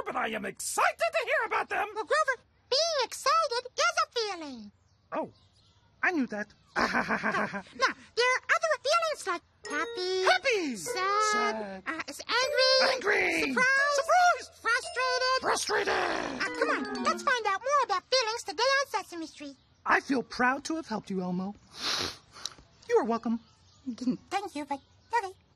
but I am excited to hear about them. Well, Grover, being excited is a feeling. Oh, I knew that. Now, there are other feelings like happy, Happy, sad, angry, surprised, frustrated. frustrated. Come on, let's find out more about feelings today on Sesame Street. I feel proud to have helped you, Elmo. You are welcome. Thank you, but okay.